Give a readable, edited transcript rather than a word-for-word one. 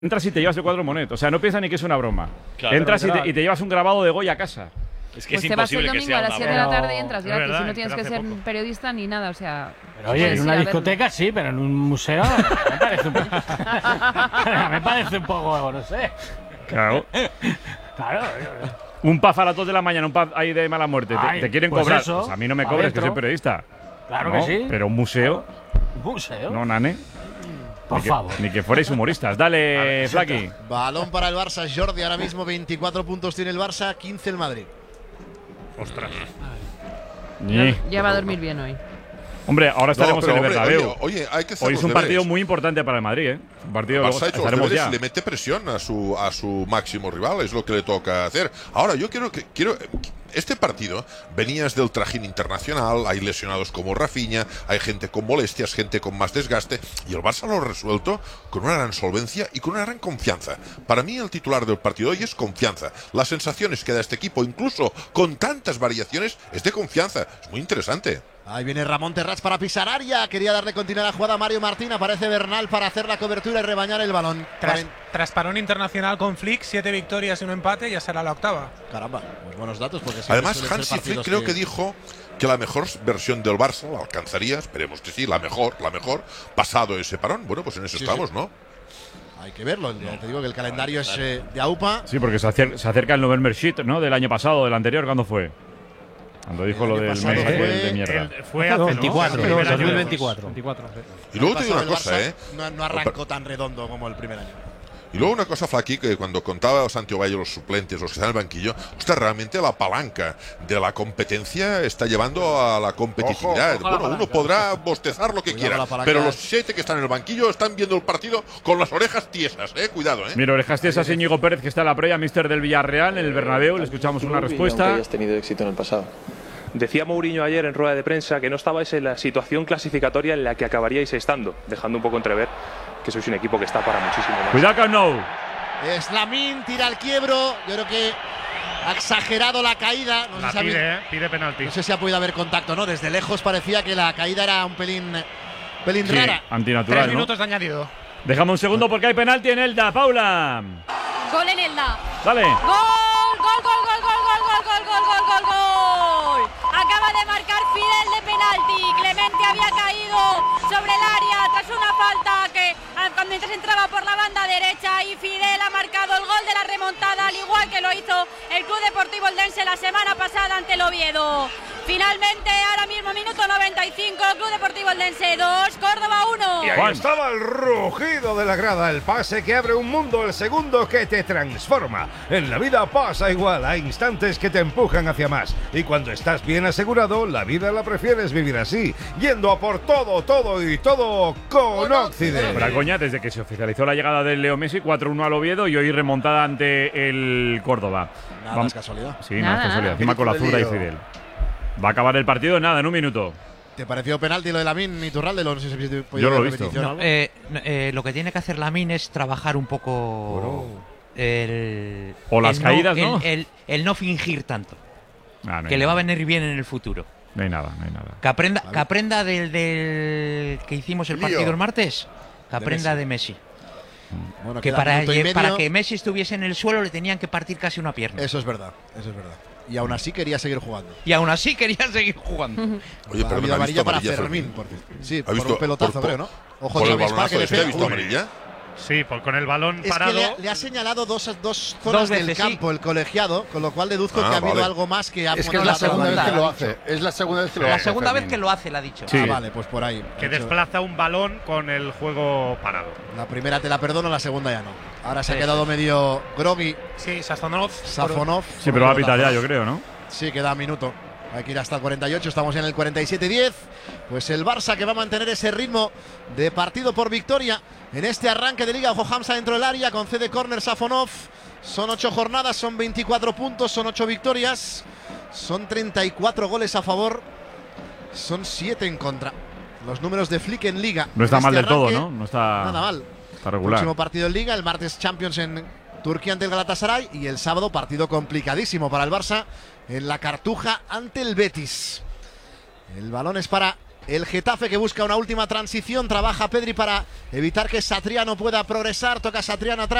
Entras y te llevas el cuadro Monet. O sea, no piensa ni que es una broma. Claro, entras y te llevas un grabado de Goya a casa. Es que Pues es te vas el imposible que domingo sea a las una 7 de la broma. tarde y entras gratis. verdad, Y no tienes que ser periodista ni nada, o sea. Pero oye, puedes en ir una a verlo. discoteca sí, pero en un museo me parece un poco. Me parece un poco, no sé. Claro. Claro. Un pub a las 2 de la mañana, un pub ahí de mala muerte. Ay, te quieren pues cobrar. eso, Pues a mí no me pa' cobres, que dentro. soy periodista. Claro No, que sí. Pero un museo, ¿Un museo? no, nane. Por favor. Ni que fuerais humoristas. Dale, Flaqui. Balón para el Barça, Jordi. Ahora mismo 24 puntos tiene el Barça, 15 el Madrid. Ostras. Ya va a dormir bien hoy. Hombre, ahora estaremos en el Bernabéu. Oye, hay que hacer Hoy es los un deberes. partido muy importante para el Madrid, ¿eh? Un partido El luego Barça ha hecho los estaremos deberes ya. y le mete presión a su máximo rival, es lo que le toca hacer. Ahora, yo quiero este partido venías del trajín internacional, hay lesionados como Rafinha, hay gente con molestias, gente con más desgaste, y el Barça lo ha resuelto con una gran solvencia y con una gran confianza. Para mí el titular del partido hoy es confianza. Las sensaciones que da este equipo, incluso con tantas variaciones, es de confianza. Es muy interesante. Ahí viene Ramón Terrats para pisar área. Quería darle continuidad a la jugada a Mario Martín. Aparece Bernal para hacer la cobertura y rebañar el balón. Tras parón internacional con Flick, 7 victorias y un empate, ya será la octava. Caramba, pues buenos datos. Porque Además, suelen ser Hansi Flick partidos creo que dijo que la mejor versión del Barça la alcanzaría, esperemos que sí, la mejor, pasado ese parón. Bueno, pues en eso Sí, estamos, sí. ¿no? Hay que verlo. Ya te digo que el calendario es de AUPA. Sí, porque se acerca el November Sheet, ¿no? Del año pasado, del anterior, ¿cuándo fue? Cuando dijo lo año del pasado mes fue- de mierda. Fue hace 24, ¿no? El primer año de 2024. 24. Y luego te digo El una cosa, Barça no arrancó tan redondo como el primer año. Y luego una cosa, Flaqui, que cuando contaba Santi Ovalle los suplentes, los que están en el banquillo, ostras, realmente la palanca de la competencia está llevando a la competitividad. Ojo a la Bueno, uno palanca. podrá bostezar lo que Cuidado quiera, la palanca. pero los 7 que están en el banquillo están viendo el partido con las orejas tiesas, cuidado, Mira, orejas tiesas, Íñigo Pérez, que está en la previa, míster del Villarreal, en el Bernabéu. Le escuchamos una Aunque respuesta. hayas tenido éxito en el pasado. Decía Mourinho ayer en rueda de prensa que no estabais en la situación clasificatoria en la que acabaríais estando, dejando un poco entrever que sois un equipo que está para muchísimo más. Cuidado con No. Slamín tira al quiebro. Yo creo que ha exagerado la caída. No sé La si ha- pide penalti. no sé si ha podido haber contacto, ¿no? Desde lejos parecía que la caída era un pelín Sí, rara. antinatural, 3 ¿no? minutos de añadido. Déjame un segundo porque hay penalti en Elda. Paula. Gol en Elda. Dale. Gol, gol, gol, gol, gol, gol, gol, gol, gol, gol, gol, gol. Acaba de marcar Fidel de penalti. Clemente había caído sobre el área tras una falta que mientras entraba por la banda derecha, y Fidel ha marcado el gol de la remontada, al igual que lo hizo el Club Deportivo Eldense la semana pasada ante el Oviedo. Finalmente, ahora mismo minuto 95, Club Deportivo Eldense 2, Córdoba 1. Y ahí Juan. estaba el rugido de la grada, el pase que abre un mundo, el segundo que te transforma. En la vida pasa igual, hay instantes que te empujan hacia más. Y cuando estás bien asegurado, la vida la prefieres vivir así, yendo a por todo, todo y todo con Occident. Para coña, desde que se oficializó la llegada del Leo Messi, 4-1 al Oviedo y hoy remontada ante el Córdoba. Nada Vamos- más casualidad. Sí, Nada, nada, casualidad. nada. Encima con la zurda y Fidel. Va a acabar el partido en nada, en un minuto. ¿Te pareció penalti lo de Lamín y Turralde? No sé si habéis podido Yo lo ver he la visto. repetición. Lo que tiene que hacer Lamine es trabajar un poco O las caídas, ¿no? El no fingir tanto, Ah, no hay que le va a nada. venir bien en el futuro. No hay nada, no hay nada. Que aprenda del que hicimos el partido el martes, que aprenda de Messi. Bueno, Que queda para minuto y medio. que Messi estuviese en el suelo le tenían que partir casi una pierna. Eso es verdad, eso es verdad. Y aún así quería seguir jugando. Y aún así quería seguir jugando. Oye, Ha pero habido ¿ha amarilla visto para amarilla, Fermín. Porque, sí, ¿Ha por visto un pelotazo, por- creo, ¿no? Ojo por el Xavi Esparza, balonazo que le este, ¿ha pega. visto Uy. amarilla? Sí, con el balón Es que parado. le ha señalado dos zonas Dos del veces, campo el colegiado, con lo cual deduzco que ha habido vale. algo más que ha Es que bueno, es la segunda vez que lo ha hace. Es la segunda vez que lo La hace. segunda vez Fermín. que lo hace, le ha dicho. Sí. Ah, vale, pues por ahí. Que De hecho, desplaza un balón con el juego parado. la primera te la perdono, la segunda ya no. Ahora se ha Sí, quedado medio groggy Sí, Sazonov. Safonov. Sí, pero va a pitar ya, yo creo, ¿no? Sí, queda minuto. Hay que ir hasta el 48, estamos en el 47-10. Pues el Barça que va a mantener ese ritmo de partido por victoria en este arranque de liga. Ojo, Hamza dentro del área, concede córner Safonov. Son 8 jornadas, son 24 puntos, son 8 victorias. Son 34 goles a favor, son 7 en contra. Los números de Flick en liga. No está en mal este del todo, arranque, ¿no? No está Nada mal. Está regular. Próximo partido en liga, el martes Champions en Turquía ante el Galatasaray, y el sábado partido complicadísimo para el Barça en la Cartuja ante el Betis. El balón es para el Getafe, que busca una última transición. Trabaja Pedri para evitar que Satriano pueda progresar. Toca Satriano atrás.